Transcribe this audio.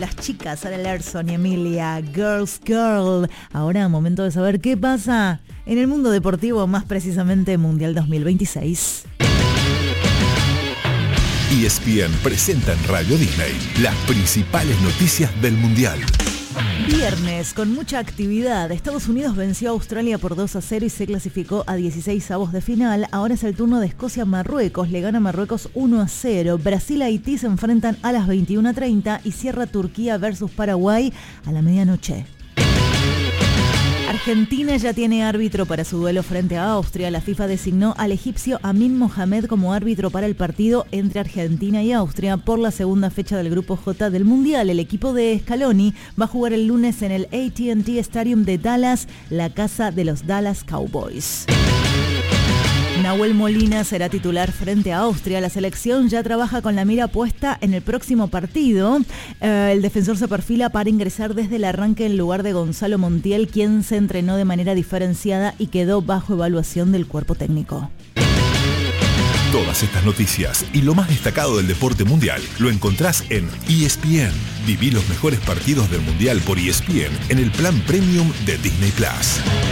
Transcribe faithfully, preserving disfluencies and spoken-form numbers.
las chicas, Sara Larsson y Emilia, Girls Girl. Ahora, momento de saber qué pasa en el mundo deportivo, más precisamente Mundial dos mil veintiséis. E S P N presenta en Radio Disney las principales noticias del Mundial. Viernes, con mucha actividad. Estados Unidos venció a Australia por dos a cero y se clasificó a dieciséis avos de final. Ahora es el turno de Escocia-Marruecos. Le gana Marruecos uno a cero. Brasil-Haití se enfrentan a las veintiuna treinta y cierra Turquía versus Paraguay a la medianoche. Argentina ya tiene árbitro para su duelo frente a Austria. La FIFA designó al egipcio Amin Mohamed como árbitro para el partido entre Argentina y Austria por la segunda fecha del Grupo J del Mundial. El equipo de Scaloni va a jugar el lunes en el A T and T Stadium de Dallas, la casa de los Dallas Cowboys. Nahuel Molina será titular frente a Austria. La selección ya trabaja con la mira puesta en el próximo partido. Eh, el defensor se perfila para ingresar desde el arranque en lugar de Gonzalo Montiel, quien se entrenó de manera diferenciada y quedó bajo evaluación del cuerpo técnico. Todas estas noticias y lo más destacado del deporte mundial lo encontrás en E S P N. Viví los mejores partidos del Mundial por E S P N en el plan Premium de Disney Plus.